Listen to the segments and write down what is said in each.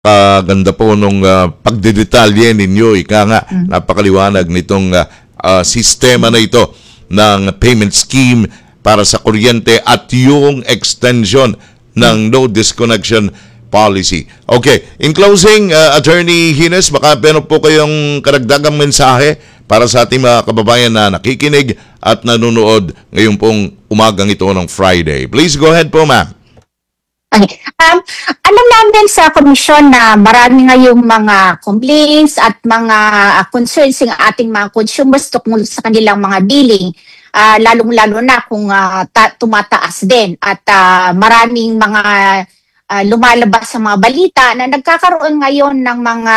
Ganda po nung pagdedetalye ninyo. Ika nga, napakaliwanag nitong sistema na ito ng payment scheme para sa kuryente at yung extension ng no disconnection policy. Okay, in closing, Attorney Hines, baka meron po kayong karagdagang mensahe para sa ating mga kababayan na nakikinig at nanonood ngayon pong umagang ito ng Friday. Please go ahead po, ma'am. Okay. Alam namin sa komisyon na marami ngayong mga complaints at mga concerns ng ating mga consumers tungkol sa kanilang mga billing, lalong-lalo na kung tumataas din at maraming mga lumalabas sa mga balita na nagkakaroon ngayon ng mga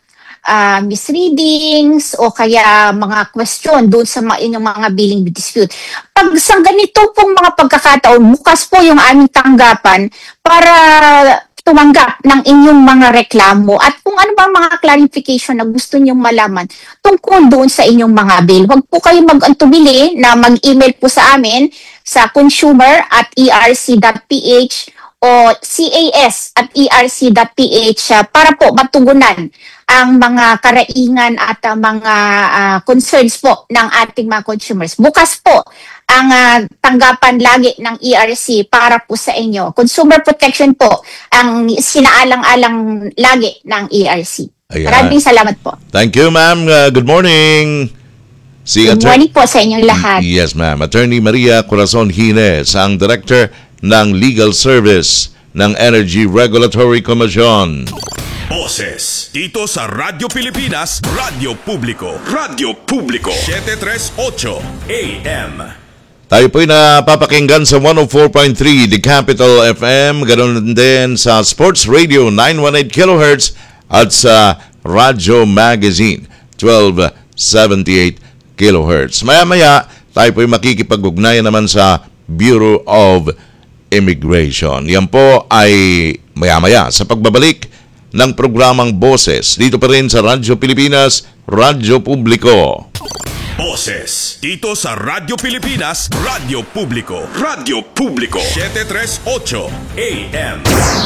misreadings o kaya mga question doon sa inyong mga billing dispute. Pag sa ganito pong mga pagkakataon, bukas po yung aming tanggapan para tumanggap ng inyong mga reklamo at kung ano bang mga clarification na gusto niyong malaman tungkol doon sa inyong mga bill. Huwag po kayo mag-antubili na mag-email po sa amin sa consumer@erc.ph o cas@erc.ph para po matugunan ang mga karaingan at mga concerns po ng ating mga consumers. Bukas po ang tanggapan lagi ng ERC para po sa inyo. Consumer protection po ang sinaalang-alang lagi ng ERC. Ayan. Maraming salamat po. Thank you, ma'am. Good morning. Good morning po sa inyong lahat. Yes, ma'am. Attorney Maria Corazon Hines, ang Director ng Legal Service ng Energy Regulatory Commission. Boses dito sa Radyo Pilipinas, Radyo Publiko. Radyo Publiko 738 AM. Tayo po'y napapakinggan sa 104.3 The Capital FM, ganoon din sa Sports Radio 918 kHz at sa Radyo Magazine 1278 kHz. Maya-maya, tayo po'y makikipag-ugnayan naman sa Bureau of Immigration. Yan po ay maya-maya sa pagbabalik ng programang Boses dito pa rin sa Radyo Pilipinas, Radyo Publiko. Boses dito sa Radyo Pilipinas, Radyo Publiko. Radyo Publiko 738 AM.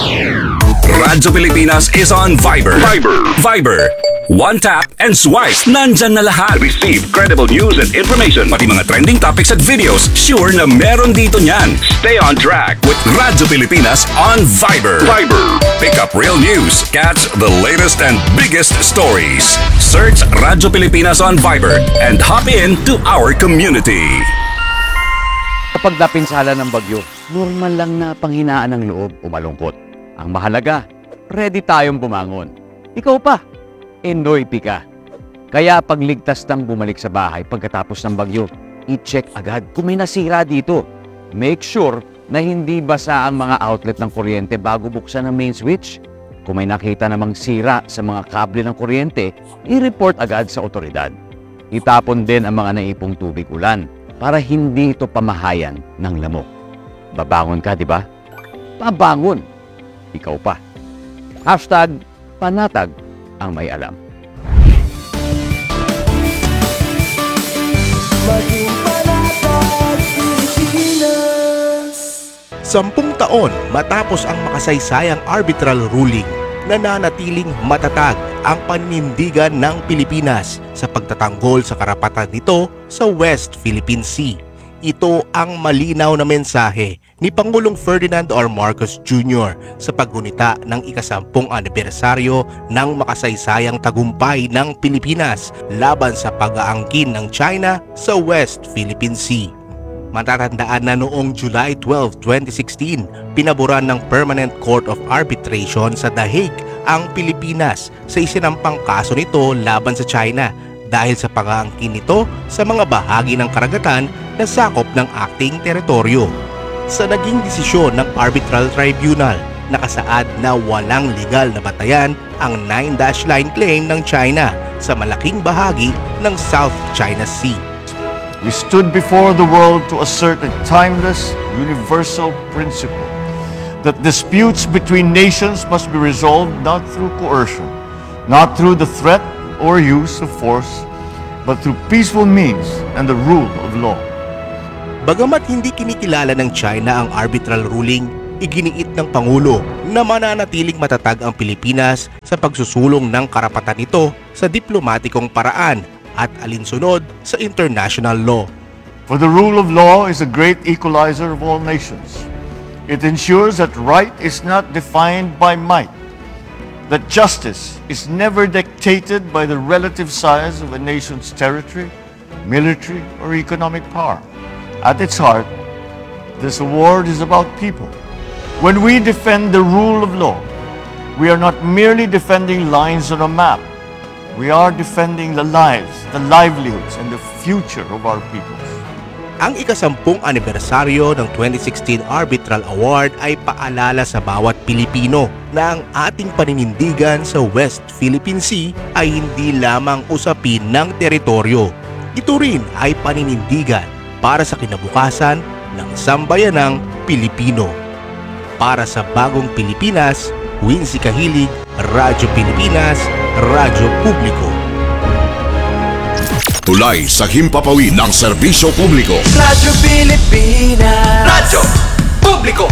Radyo Pilipinas is on Viber. Viber. One tap and swipe. Nandyan na lahat. Receive credible news and information. Pati mga trending topics at videos. Sure na meron dito niyan. Stay on track with Radyo Pilipinas on Viber. Pick up real news. Catch the latest and biggest stories. Search Radyo Pilipinas on Viber and hop in to our community. Kapag napinsala ng bagyo, normal lang na panghinaan ng loob o malungkot. Ang mahalaga, ready tayong bumangon. Ikaw pa, Enoy Pika. Kaya pagligtas ng bumalik sa bahay pagkatapos ng bagyo, i-check agad kung may nasira dito. Make sure na hindi basa ang mga outlet ng kuryente bago buksan ang main switch. Kung may nakita namang sira sa mga kable ng kuryente, i-report agad sa otoridad. Itapon din ang mga naipong tubig ulan para hindi ito pamahayan ng lamok. Babangon ka, di ba? Babangon. Ikaw pa. #panatag ang may alam. Maging panatag Pilipinas. 10 taon matapos ang makasaysayang arbitral ruling, nananatiling matatag ang paninindigan ng Pilipinas sa pagtatanggol sa karapatan nito sa West Philippine Sea. Ito ang malinaw na mensahe ni Pangulong Ferdinand R. Marcos Jr. sa paggunita ng ika-10 anibersaryo ng makasaysayang tagumpay ng Pilipinas laban sa pag-aangkin ng China sa West Philippine Sea. Matatandaan na noong July 12, 2016, pinaboran ng Permanent Court of Arbitration sa The Hague ang Pilipinas sa isinampang kaso nito laban sa China dahil sa pag-aangkin nito sa mga bahagi ng karagatan na sakop ng ating teritoryo. Sa naging desisyon ng Arbitral Tribunal, nakasaad na walang legal na batayan ang 9-dash line claim ng China sa malaking bahagi ng South China Sea. We stood before the world to assert a timeless, universal principle that disputes between nations must be resolved not through coercion, not through the threat or use of force, but through peaceful means and the rule of law. Bagamat hindi kinikilala ng China ang arbitral ruling, iginiit ng Pangulo na mananatiling matatag ang Pilipinas sa pagsusulong ng karapatan nito sa diplomatikong paraan at alinsunod sa international law. For the rule of law is a great equalizer of all nations. It ensures that right is not defined by might, that justice is never dictated by the relative size of a nation's territory, military, or economic power. At its heart, this award is about people. When we defend the rule of law, we are not merely defending lines on a map. We are defending the lives, the livelihoods, and the future of our peoples. Ang ika-10 anibersaryo ng 2016 Arbitral Award ay paalala sa bawat Pilipino na ang ating paninindigan sa West Philippine Sea ay hindi lamang usapin ng teritoryo. Ito rin ay paninindigan para sa kinabukasan ng sambayanang Pilipino. Para sa bagong Pilipinas, Wincy Kahilig, Radyo Pilipinas, Radyo Publiko. Tulay sa himpapawid ng serbisyo publiko. Radyo Pilipinas. Radyo Publiko.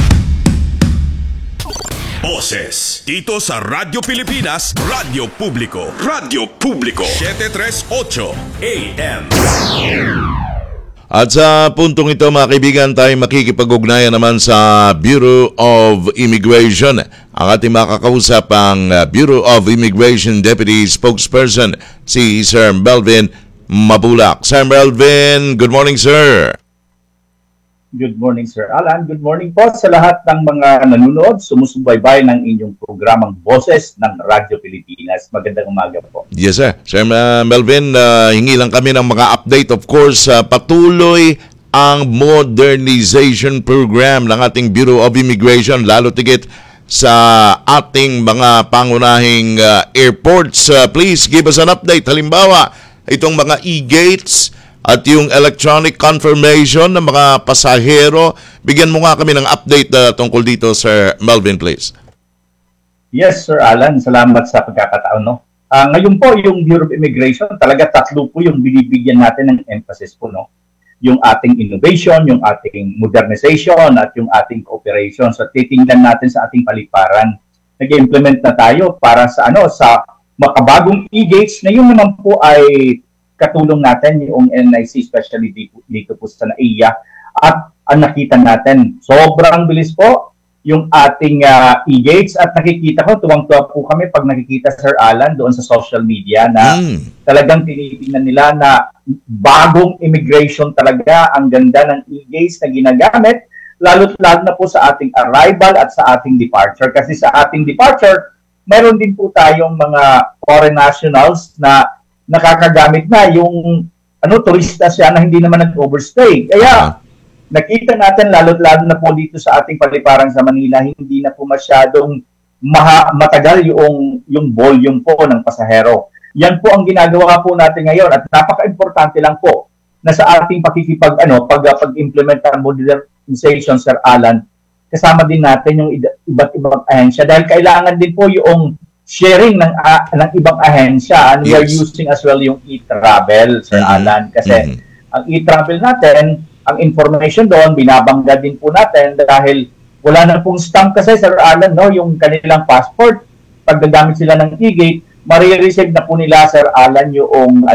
Boses dito sa Radyo Pilipinas, Radyo Publiko. Radyo Publiko 738 AM. At sa puntong ito mga kaibigan, tayo makikipag-ugnayan naman sa Bureau of Immigration. Ang ating makakausap ang Bureau of Immigration Deputy Spokesperson, si Sir Melvin Mabulak. Sir Melvin, good morning sir. Good morning, Sir Alan. Good morning po sa lahat ng mga nanonood, sumusubaybay ng inyong programang Boses ng Radyo Pilipinas. Magandang umaga po. Yes sir. Sir Melvin, hingi lang kami ng mga update. Of course, patuloy ang modernization program ng ating Bureau of Immigration, lalo tigit sa ating mga pangunahing airports. Please give us an update. Halimbawa, itong mga e-gates at yung electronic confirmation ng mga pasahero. Bigyan mo nga kami ng update tungkol dito, Sir Melvin, please. Yes, Sir Alan. Salamat sa pagkakataon. No? Ngayon po, yung Bureau of Immigration, talaga tatlo po yung binibigyan natin ng emphasis po. No? Yung ating innovation, yung ating modernization, at yung ating cooperation. So, titingnan natin sa ating paliparan. Nag-implement na tayo para sa sa makabagong e-gates na yun naman po ay katulong natin yung NIC, especially dito po sa NAIA. At ang nakita natin, sobrang bilis po yung ating e-gates at nakikita ko, tuwang-tuwa po kami pag nakikita Sir Alan doon sa social media na talagang tinitingnan nila na bagong immigration talaga, ang ganda ng e-gates na ginagamit, lalo na po sa ating arrival at sa ating departure. Kasi sa ating departure, mayroon din po tayong mga foreign nationals na nakakagamit na yung turista siya na hindi naman nag-overstay. Kaya nakita natin lalo na po dito sa ating paliparan sa Manila, hindi na po masyadong matagal yung volume po ng pasahero. Yan po ang ginagawa po natin ngayon at napaka-importante lang po na sa ating pag-implement ng modernization, Sir Alan, kasama din natin yung iba't ibang ahensya dahil kailangan din po yung sharing ng ibang ahensya, and we are using as well yung e-travel, Sir Alan, kasi ang e-travel natin, ang information doon, binabangga din po natin dahil wala na pong stamp kasi, Sir Alan, no, yung kanilang passport, pag gagamit sila ng e-gate, marireceive na po nila, Sir Alan, yung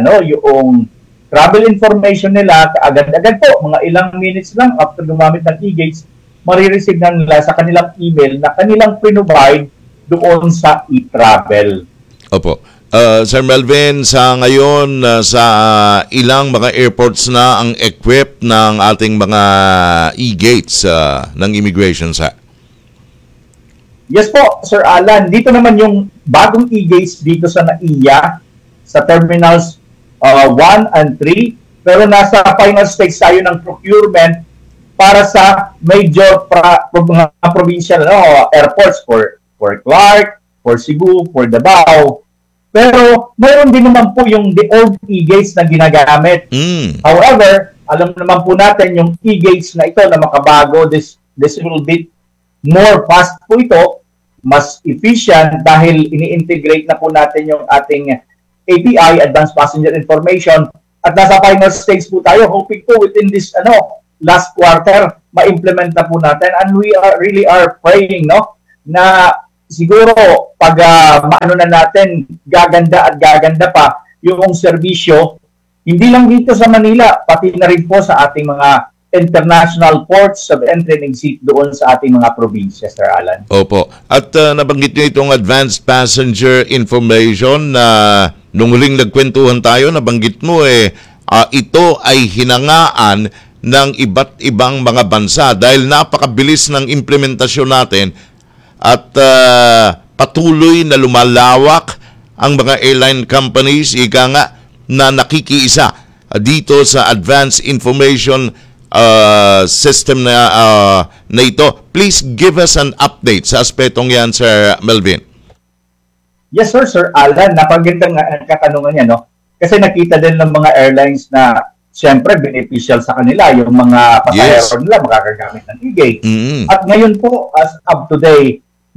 travel information nila, agad-agad po, mga ilang minutes lang after gumamit ng e-gates, marireceive na nila sa kanilang email na kanilang provide doon sa e-travel. Opo. Sir Melvin, sa ngayon, sa ilang mga airports na ang equipped ng ating mga e-gates ng immigration, sir? Yes po, Sir Alan. Dito naman yung bagong e-gates dito sa NAIA, sa terminals 1 and 3. Pero nasa final stage tayo ng procurement para sa major mga provincial airports for Clark, for Cebu, for Davao. Pero mayroon din naman po yung the old e-gates na ginagamit. However, alam naman po natin yung e-gates na ito na makabago, this will be more fast po ito, mas efficient dahil ini-integrate na po natin yung ating API, Advanced Passenger Information, at nasa final stage po tayo, hoping po within this last quarter, ma-implement na po natin. And we really are praying, no, na siguro pag maano na natin, gaganda at gaganda pa yung serbisyo, hindi lang dito sa Manila, pati na rin po sa ating mga international ports of entry and exit doon sa ating mga probinsya, Sir Alan. Opo. At nabanggit niyo itong advanced passenger information na nung huling nagkwentuhan tayo, nabanggit mo ito ay hinangaan ng iba't ibang mga bansa dahil napakabilis ng implementasyon natin at patuloy na lumalawak ang mga airline companies, ika nga, na nakikiisa dito sa advanced information system na ito. Please give us an update sa aspetong yan, Sir Melvin. Yes, Sir Alan, napagandang katanungan niya, no? Kasi nakita din ng mga airlines na siyempre beneficial sa kanila yung mga pasahero nila makakagamit ng e-gate. At ngayon po, as of today,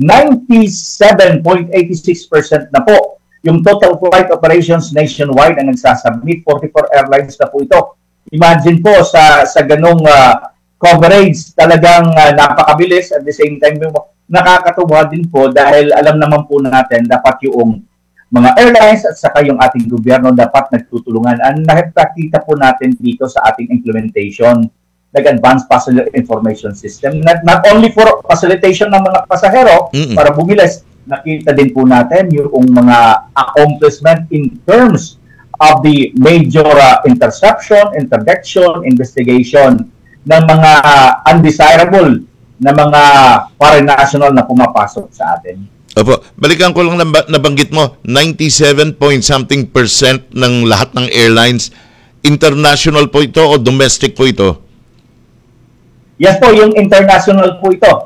97.86% na po yung total flight operations nationwide ang nagsasubmit. 44 airlines na po ito. Imagine po sa ganong coverage, talagang napakabilis. At the same time, nakakatuwa din po dahil alam naman po natin dapat yung mga airlines at saka yung ating gobyerno dapat nagtutulungan. Ang nakikita po natin dito sa ating implementation ng Advanced Passenger Information System, not only for facilitation ng mga pasahero para bumilis, nakita din po natin yung mga accomplishment in terms of the major interception, interdiction, investigation ng mga undesirable na mga foreign national na pumapasok sa atin. Opo, balikan ko lang nabanggit mo, 97-point-something% ng lahat ng airlines, international po ito o domestic po ito? Yes po, yung international po ito,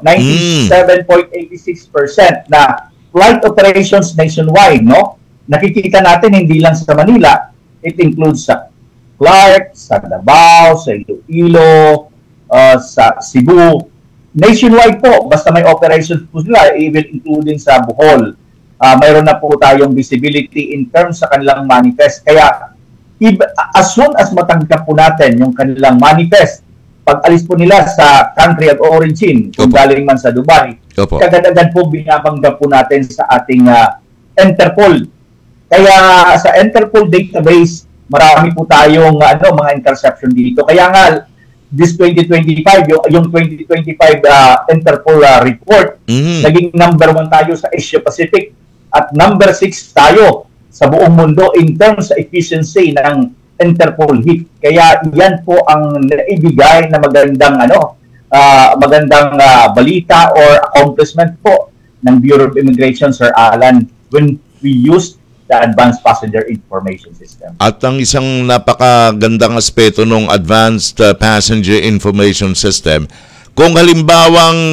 97.86% na flight operations nationwide, no? Nakikita natin hindi lang sa Manila, it includes sa Clark, sa Davao, sa Iloilo, sa Cebu. Nationwide po, basta may operations po sila, even including sa Bohol. Mayroon na po tayong visibility in terms sa kanilang manifest. Kaya, as soon as matanggap po natin yung kanilang manifest, pag alis po nila sa country of origin, kung galing man sa Dubai, kagad-agad po binabanggap po natin sa ating Interpol. Kaya sa Interpol database, marami po tayong mga interception dito. Kaya nga, this 2025, yung 2025 Interpol report, naging number 1 tayo sa Asia Pacific at number 6 tayo sa buong mundo in terms sa efficiency ng Interpol HIT. Kaya yan po ang naibigay na magandang balita or accomplishment po ng Bureau of Immigration, Sir Alan, when we used the Advanced Passenger Information System. At ang isang napakagandang aspeto ng Advanced Passenger Information System, kung halimbawang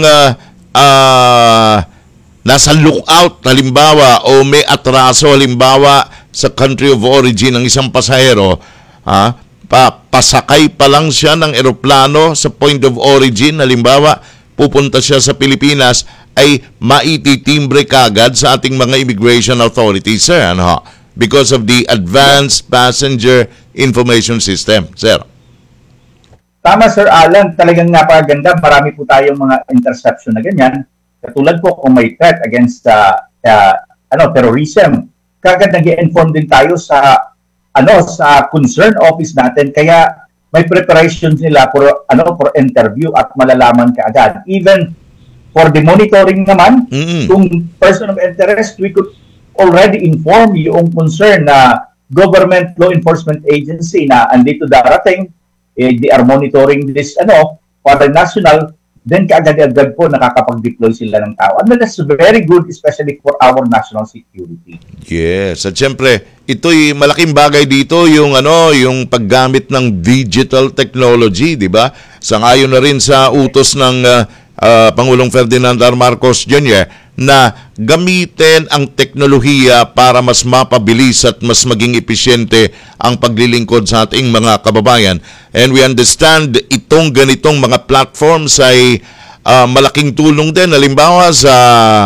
nasa lookout, halimbawa, o may atraso, halimbawa, sa country of origin ng isang pasahero, pasakay pa lang siya ng eroplano sa point of origin, halimbawa, pupunta siya sa Pilipinas, ay maititimbre kagad sa ating mga immigration authorities, sir, because of the Advanced Passenger Information System, sir. Tama, Sir Alan, talagang napakaganda. Marami po tayong mga interception na ganyan. Katulad po kung may threat against terrorism, kagad nag-inform din tayo sa concern office natin. Kaya may preparation nila for interview at malalaman kaagad. Even for the monitoring naman, kung person of interest, we could already inform yung concern na government law enforcement agency na andito darating, they are monitoring this foreign national, then kaagad-agad po nakakapag-deploy sila ng tao. And that's very good, especially for our national security. Yes, at syempre, ito'y malaking bagay dito yung paggamit ng digital technology, di ba? Sangayon na rin sa utos ng Pangulong Ferdinand R. Marcos Jr. na gamitin ang teknolohiya para mas mapabilis at mas maging episyente ang paglilingkod sa ating mga kababayan. And we understand itong ganitong mga platforms ay malaking tulong din. Halimbawa sa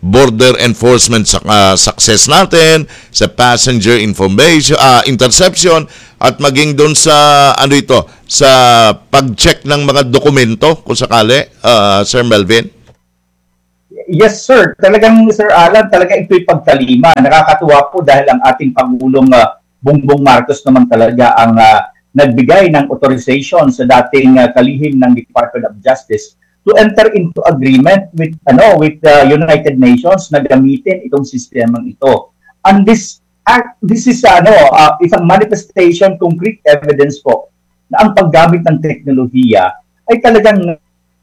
border enforcement success natin, sa passenger information interception, at maging doon sa sa pag-check ng mga dokumento kung sakali, Sir Melvin? Yes, sir. Talagang, Sir Alan, talaga ito'y pagtalima. Nakakatuwa po dahil ang ating Pangulong Bongbong Marcos naman talaga ang nagbigay ng authorization sa dating kalihim ng Department of Justice to enter into agreement with the United Nations na gamitin itong sistemang ito. And this is isang manifestation, concrete evidence po na ang paggamit ng teknolohiya ay talagang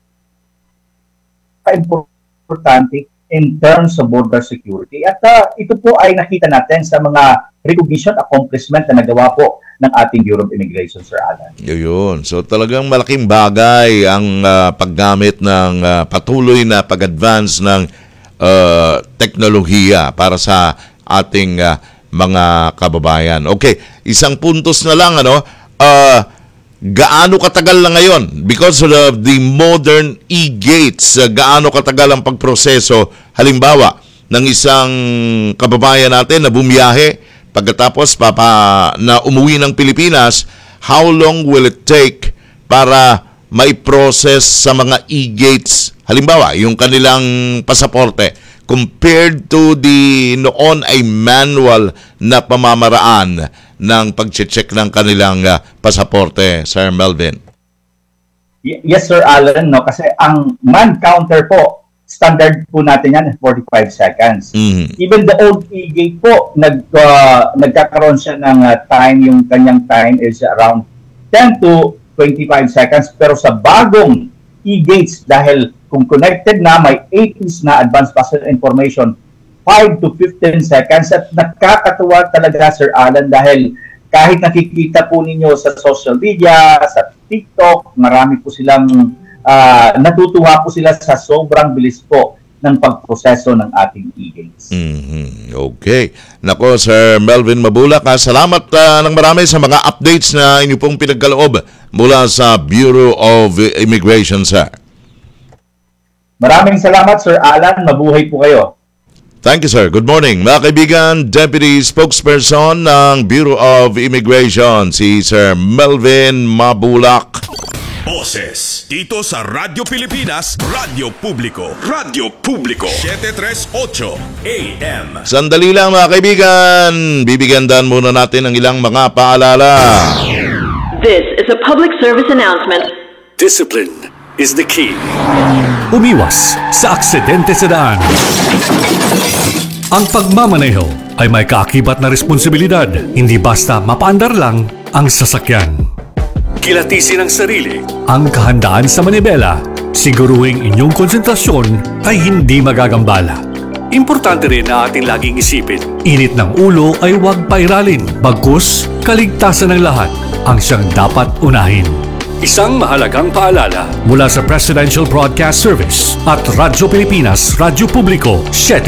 importante in terms of border security. At ito po ay nakita natin sa mga recognition accomplishment na nagawa po ng ating Bureau of Immigration, Sir Alan. Yun. So talagang malaking bagay ang paggamit ng patuloy na pag-advance ng teknolohiya para sa ating mga kababayan. Okay, isang puntos na lang, gaano katagal na ngayon because of the modern e-gates, gaano katagal ang pagproseso halimbawa ng isang kababayan natin na bumiyahe pagkatapos na umuwi ng Pilipinas, how long will it take para mai-process sa mga e-gates halimbawa yung kanilang pasaporte compared to the noon ay manual na pamamaraan ng pag-check ng kanilang pasaporte, Sir Melvin? Yes, Sir Alan, kasi ang man counter po, standard po natin yan, 45 seconds. Mm-hmm. Even the old e-gate po, nagkakaroon siya ng time, yung kanyang time is around 10 to 25 seconds. Pero sa bagong e-gates, dahil kung connected na, may APIs na advanced passenger information, 5 to 15 seconds. At nakakatuwa talaga, Sir Alan, dahil kahit nakikita po ninyo sa social media, sa TikTok, marami po silang natutuwa po sila sa sobrang bilis po ng pagproseso ng ating e-gates. Mm-hmm. Okay. Nako, Sir Melvin Mabulak, salamat ng marami sa mga updates na inyo pong pinagkaloob mula sa Bureau of Immigration, sir. Maraming salamat, Sir Alan. Mabuhay po kayo. Thank you, sir. Good morning. Mga kaibigan, Deputy Spokesperson ng Bureau of Immigration, si Sir Melvin Mabulak. Boses dito sa Radyo Pilipinas, Radyo Publiko. Radyo Publiko 738 AM. Sandali lang mga kaibigan, bibigyan muna natin ng ilang mga paalala. This is a public service announcement. Discipline is the key. Umiwas sa aksidente sa daan. Ang pagmamaneho ay may kaakibat na responsibilidad, hindi basta mapaandar lang ang sasakyan. Kilatisin ang sarili, ang kahandaan sa manibela, siguruhing inyong konsentrasyon ay hindi magagambala. Importante rin na ating laging isipin, init ng ulo ay huwag pairalin, bagkus kaligtasan ng lahat ang siyang dapat unahin. Isang mahalagang paalala mula sa Presidential Broadcast Service at Radyo Pilipinas, Radyo Publiko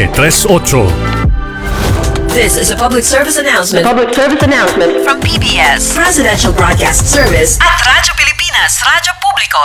738. This is a public service announcement. Public service announcement from PBS, Presidential Broadcast Service at Radyo Pilipinas, Radyo Publiko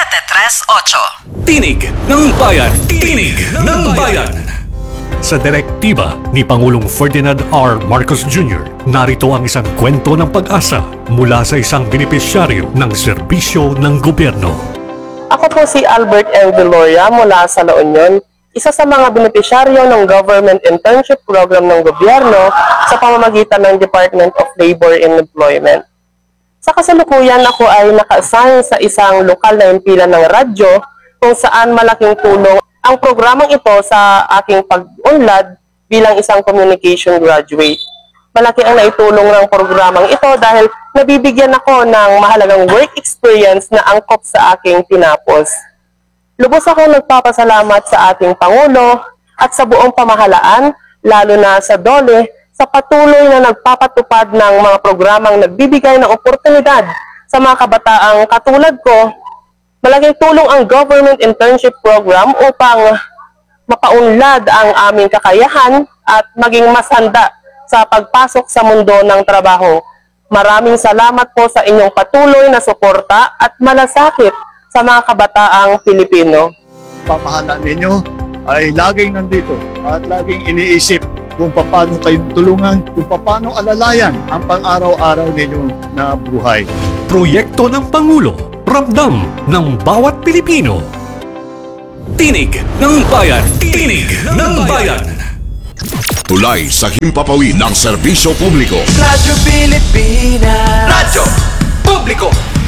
738. Tinig ng Bayan! Tinig ng Bayan! Sa direktiba ni Pangulong Ferdinand R. Marcos Jr., narito ang isang kwento ng pag-asa mula sa isang benepisyaryo ng serbisyo ng gobyerno. Ako po si Albert L. Deloria mula sa La Union, isa sa mga benepisyaryo ng Government Internship Program ng gobyerno sa pamamagitan ng Department of Labor and Employment. Sa kasalukuyan, ako ay naka-assign sa isang lokal na impilan ng radyo kung saan malaking tulong ang programang ito sa aking pag-unlad bilang isang communication graduate. Malaki ang naitulong ng programang ito dahil nabibigyan ako ng mahalagang work experience na angkop sa aking tinapos. Lubos akong nagpapasalamat sa ating Pangulo at sa buong pamahalaan, lalo na sa DOLE, sa patuloy na nagpapatupad ng mga programang nagbibigay ng oportunidad sa mga kabataang katulad ko. Malaking tulong ang Government Internship Program upang mapaunlad ang aming kakayahan at maging mas handa sa pagpasok sa mundo ng trabaho. Maraming salamat po sa inyong patuloy na suporta at malasakit sa mga kabataang Pilipino. Pamahalaan ninyo ay laging nandito at laging iniisip kung paano kayong tulungan, kung paano alalayan ang pang-araw-araw ninyong na buhay. Proyekto ng Pangulo, ramdam ng bawat Pilipino. Tinig ng Bayan. Tinig ng Bayan. Tulay sa himpapawid ng serbisyo publiko. Radyo Pilipinas. Radyo Publiko.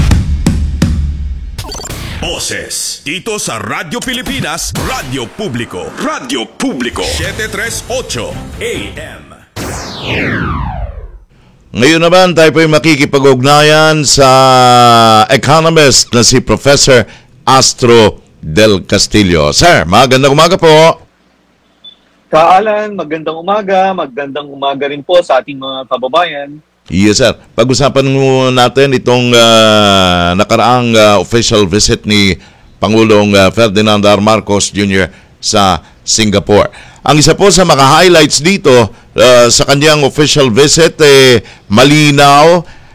Boses dito sa Radyo Pilipinas, Radyo Publiko. Radyo Publiko 738 AM. Ngayon naman tayo po'y makikipag-ugnayan sa economist na si Professor Astro Del Castillo. Sir, magandang umaga po. Kaalan, magandang umaga rin po sa ating mga kababayan. Yes, sir. Pag-usapan natin itong nakaraang official visit ni Pangulong Ferdinand R. Marcos Jr. sa Singapore. Ang isa po sa mga highlights dito sa kanyang official visit, malinaw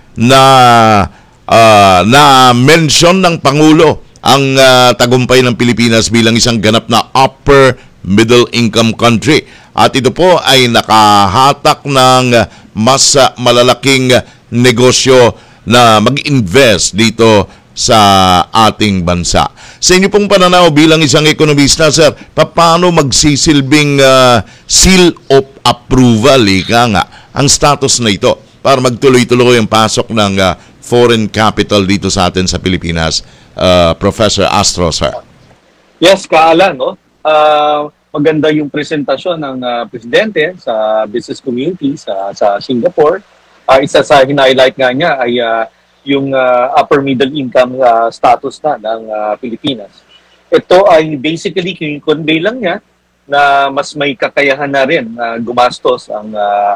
na mention ng Pangulo ang tagumpay ng Pilipinas bilang isang ganap na upper middle income country. At ito po ay nakahatak ng mas malalaking negosyo na mag-invest dito sa ating bansa. Sa inyo pong pananaw bilang isang ekonomista, sir, paano magsisilbing seal of approval, ang status na ito para magtuloy-tuloy ang pasok ng foreign capital dito sa atin sa Pilipinas, Professor Astro, sir? Yes, Kaalan, no? Maganda yung presentasyon ng presidente sa business community sa Singapore. Isa sa hinighlight nga niya ay yung upper middle income status na ng Pilipinas. Ito ay basically convey lang niya na mas may kakayahan na rin gumastos ang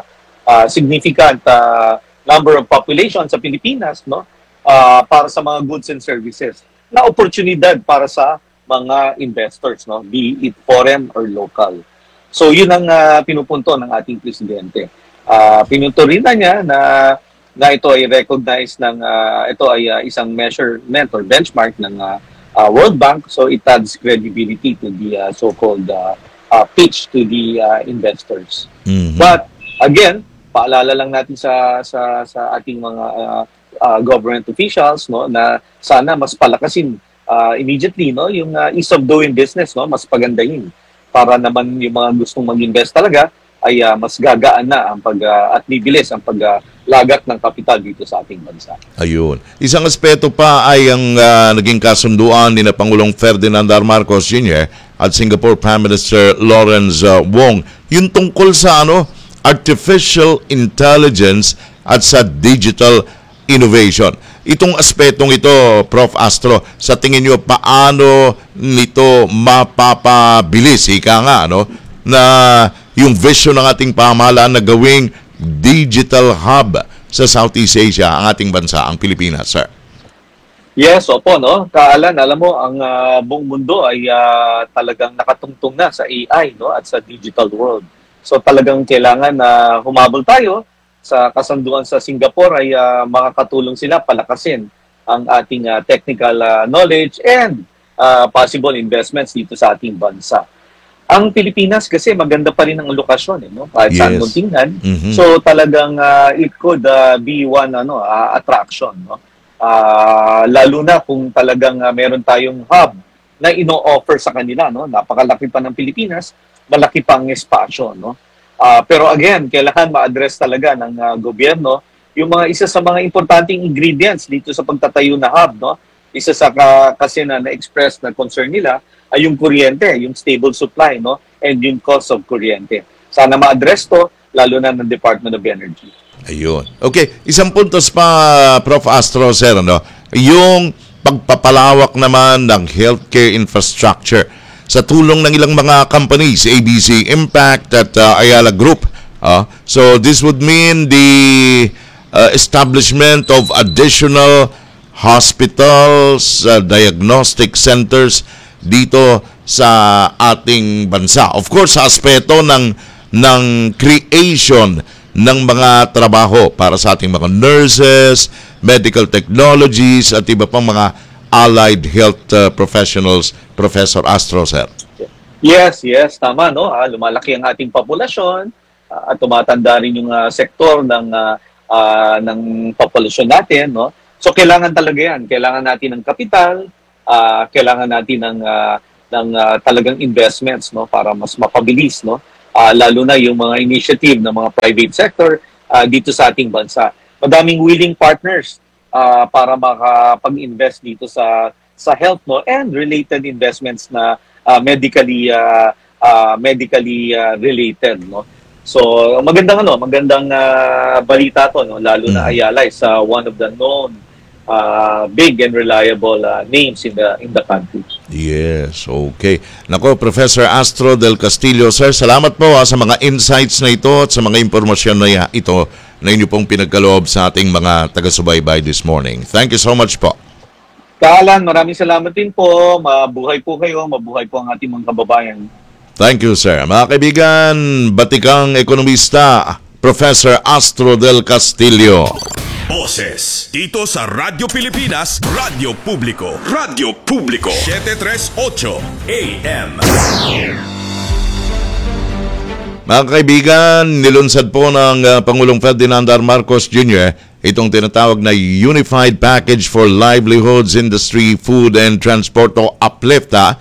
significant number of population sa Pilipinas, no? Para sa mga goods and services na oportunidad para sa mga investors, no, be it foreign or local. So yun ang pinupunto ng ating presidente. Pinunto rin na niya na ito ay recognized ng ito ay isang measurement or benchmark ng World Bank, so it adds credibility to the so-called pitch to the investors. Mm-hmm. But again, paalala lang natin sa ating mga government officials, no, na sana mas palakasin immediately, no, yung ease of doing business, no, mas pagandahin para naman yung mga gustong mag-invest talaga ay mas gagaan na ang at bibilis ang paglagat ng kapital dito sa ating bansa. Ayun. Isang aspeto pa ay ang naging kasunduan ni na Pangulong Ferdinand R. Marcos Jr. at Singapore Prime Minister Lawrence Wong, yung tungkol sa artificial intelligence at sa digital innovation. Itong aspetong ito, Prof. Astro, sa tingin nyo, paano nito mapapabilis, na yung vision ng ating pamahalaan na gawing digital hub sa Southeast Asia, ang ating bansa, ang Pilipinas, sir? Yes, opo, no? Kaalan, alam mo, ang buong mundo ay talagang nakatungtong na sa AI, no, at sa digital world. So talagang kailangan na humabol tayo sa kasunduan sa Singapore ay makakatulong sila palakasin ang ating technical knowledge and possible investments dito sa ating bansa. Ang Pilipinas kasi maganda pa rin ang lokasyon, no? Kahit saan mong tingnan. Mm-hmm. So talagang it could be one attraction, no? Lalo na kung talagang meron tayong hub na ino-offer sa kanila, no? Napakalaki pa ng Pilipinas, malaki pang espasyo, no? Pero again, kailangan ma-address talaga ng gobyerno yung isa sa mga importanteng ingredients dito sa pagtatayo na hub, no? Isa sa kasi na-express na concern nila ay yung kuryente, yung stable supply, no? And yung cost of kuryente. Sana ma-address to, lalo na ng Department of Energy. Ayun. Okay, isang puntos pa, Prof. Astro, sir, yung pagpapalawak naman ng healthcare infrastructure sa tulong ng ilang mga companies, ABC Impact at Ayala Group. So this would mean the establishment of additional hospitals, diagnostic centers dito sa ating bansa. Of course, sa aspeto ng creation ng mga trabaho para sa ating mga nurses, medical technologies at iba pang mga allied health professionals, Professor Astro, sir. Yes, tama, no? Lumalaki ang ating populasyon at tumatanda rin yung sektor ng populasyon natin, no? So kailangan talaga 'yan. Kailangan natin ng kapital, kailangan natin ng talagang investments, no, para mas mapabilis, no? Lalo na yung mga initiative ng mga private sector dito sa ating bansa. Madaming willing partners para makapag-invest dito sa health, no, and related investments na medically related, no. So magandang balita to, no, lalo na Ayala is one of the known big and reliable names in the country. Yes, okay. Nako, Professor Astro del Castillo, sir, salamat po sa mga insights na ito at sa mga impormasyon na ito na inyo pong pinagkaloob sa ating mga taga-subaybay this morning. Thank you so much po. Kaalan, maraming salamat din po. Mabuhay po kayo, mabuhay po ang ating mga kababayan. Thank you, sir. Mga kaibigan, batikang ekonomista, Professor Astro del Castillo. Boses dito sa Radyo Pilipinas, Radyo Publiko. Radyo Publiko 738 AM. Mga kaibigan, nilunsad po ng Pangulong Ferdinand R. Marcos Jr. itong tinatawag na Unified Package for Livelihoods, Industry, Food and Transport o UPLIFT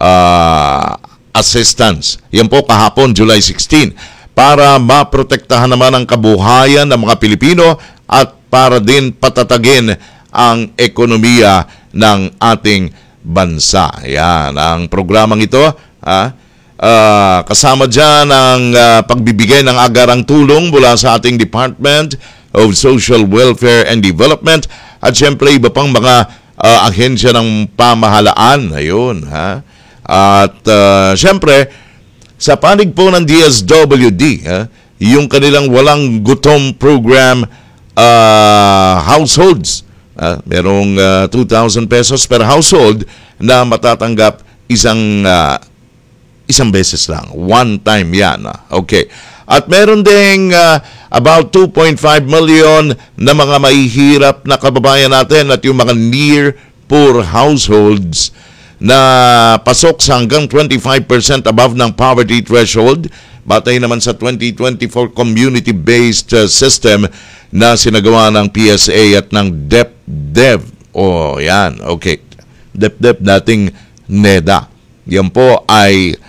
assistance. Yan po kahapon, July 16, para maprotektahan naman ang kabuhayan ng mga Pilipino at para din patatagin ang ekonomiya ng ating bansa. Yan, ang programang ito, kasama dyan ang pagbibigay ng agarang tulong mula sa ating Department of Social Welfare and Development at syempre iba pang mga ahensya ng pamahalaan. Ayun, At syempre, sa panig po ng DSWD, yung kanilang walang gutom program households, merong 2,000 pesos per household na matatanggap isang beses lang. One time yan. Okay. At meron ding about 2.5 million na mga mahihirap na kababayan natin at yung mga near poor households na pasok sa hanggang 25% above ng poverty threshold. Batay naman sa 2024 community-based system na sinagawa ng PSA at ng DepDev. Yan. Okay. DepDev dating NEDA. Yan po ay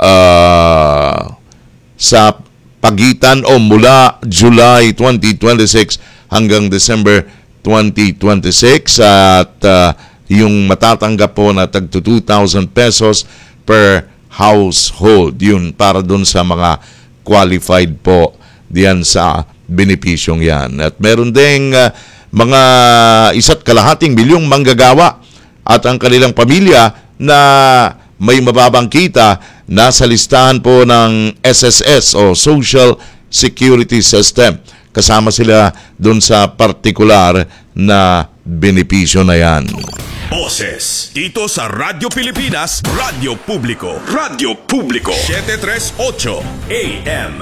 sa pagitan o mula July 2026 hanggang December 2026 at yung matatanggap po na tag 2,000 pesos per household. Yun para dun sa mga qualified po diyan sa benepisyong yan. At meron ding mga 1.5 milyong manggagawa at ang kanilang pamilya na may mababang kita nasa listahan po ng SSS o Social Security System. Kasama sila dun sa partikular na benepisyo na yan. Boses dito sa Radyo Pilipinas, Radyo Publiko. Radyo Publiko 738 AM.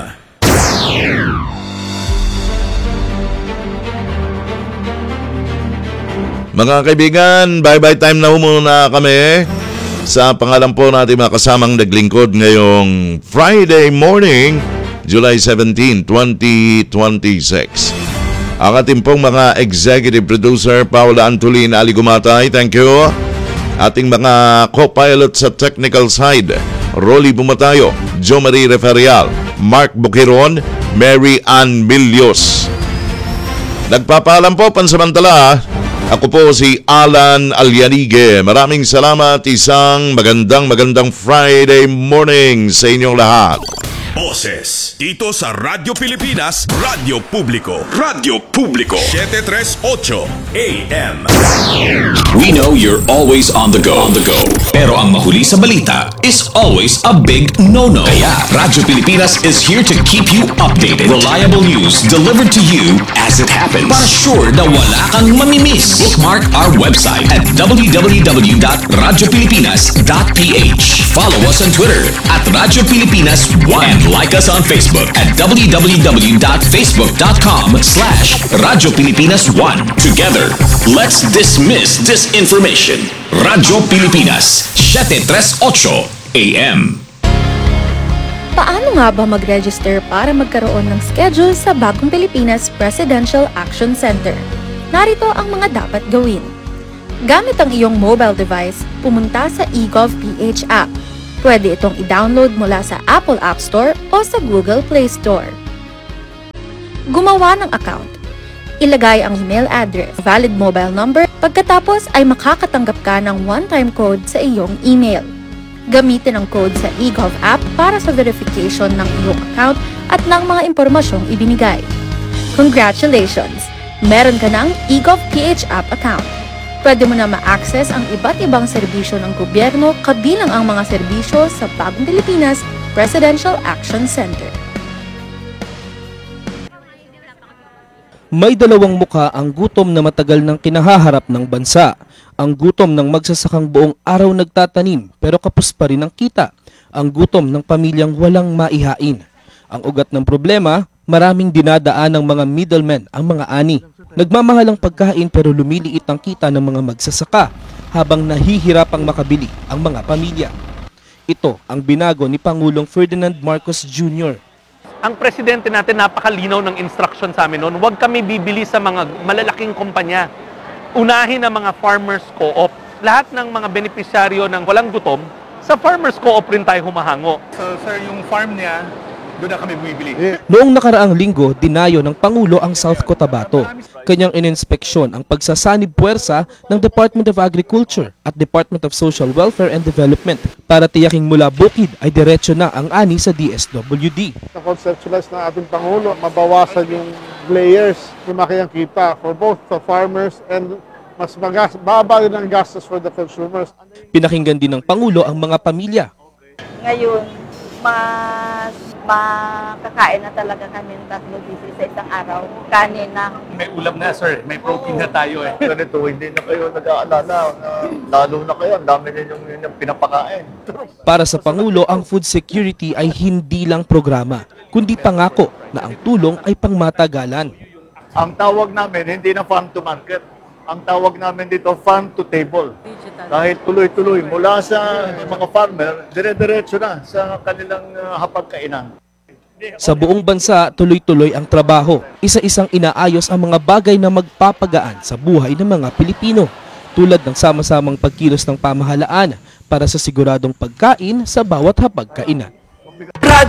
Mga kaibigan, bye-bye time na muna kami. Sa pangalan po natin mga kasamang naglingkod ngayong Friday morning, July 17, 2026. Ang ating pong mga executive producer, Paula Antolin Aligumatay, thank you. Ating mga co-pilot sa technical side, Rolly Bumatayo, Jo Marie Referial, Mark Bukiron, Mary Ann Milios. Nagpapaalam po pansamantala, ako po si Alan Alianige. Maraming salamat, isang magandang Friday morning sa inyong lahat. Boses dito sa Radyo Pilipinas, Radyo Publiko. Radyo Publiko 738 AM. We know you're always on the go. Pero ang mahuli sa balita is always a big no-no. Kaya Radyo Pilipinas is here to keep you updated. Reliable news delivered to you as it happens. Para sure na wala kang mamimiss. Bookmark our website at www.radiopilipinas.ph. Follow us on Twitter at Radyo Pilipinas 1. Like us on Facebook at www.facebook.com/Radyo Pilipinas 1. Together, let's dismiss disinformation. Radyo Pilipinas, 738 AM. Paano nga ba mag-register para magkaroon ng schedule sa Bagong Pilipinas Presidential Action Center? Narito ang mga dapat gawin. Gamit ang iyong mobile device, pumunta sa eGov.ph app. Pwede itong i-download mula sa Apple App Store o sa Google Play Store. Gumawa ng account. Ilagay ang email address, valid mobile number, pagkatapos ay makakatanggap ka ng one-time code sa iyong email. Gamitin ang code sa eGov app para sa verification ng iyong account at ng mga impormasyong ibinigay. Congratulations! Meron ka ng eGov.ph app account. Pwede mo na ma-access ang iba't ibang serbisyo ng gobyerno kabilang ang mga serbisyo sa Bagong Pilipinas Presidential Action Center. May dalawang mukha ang gutom na matagal nang kinahaharap ng bansa. Ang gutom ng magsasakang buong araw nagtatanim pero kapos pa rin ang kita. Ang gutom ng pamilyang walang maihain. Ang ugat ng problema, maraming dinadaan ng mga middlemen ang mga ani. Nagmamahal ang pagkain pero lumiliit ang kita ng mga magsasaka habang nahihirapang makabili ang mga pamilya. Ito ang binago ni Pangulong Ferdinand Marcos Jr. Ang presidente natin napakalinaw ng instruction sa amin noon, huwag kami bibili sa mga malalaking kumpanya. Unahin ang mga farmers co-op. Lahat ng mga benepisyaryo ng walang gutom, sa farmers co-op rin tayo humahango. So sir, yung farm niya, doon na kami bumibili. Noong nakaraang linggo, dinayo ng Pangulo ang South Cotabato. Kanyang ininspeksyon ang pagsasanib puwersa ng Department of Agriculture at Department of Social Welfare and Development para tiyaking mula bukid ay diretso na ang ani sa DSWD. Na-conceptualize na ating Pangulo, mabawasan yung layers, lumaki ang kita for both the farmers and mas baba din ang gastos for the consumers. Pinakinggan din ng Pangulo ang mga pamilya. Ngayon, mas makakain na talaga kami ng 3 beses sa isang araw. Kanin na. May ulam na sir, may protein na tayo eh. Ganito, hindi na kayo nag-aalala. Lalo na kayo, ang dami ninyong pinapakain. Para sa Pangulo, ang food security ay hindi lang programa, kundi pangako na ang tulong ay pangmatagalan. Ang tawag namin, hindi na farm to market. Ang tawag namin dito, farm to table. Dahil tuloy-tuloy, mula sa mga farmer, dire-diretso na sa kanilang hapagkainan. Sa buong bansa, tuloy-tuloy ang trabaho. Isa-isang inaayos ang mga bagay na magpapagaan sa buhay ng mga Pilipino, tulad ng sama-samang pagkilos ng pamahalaan para sa siguradong pagkain sa bawat hapagkainan.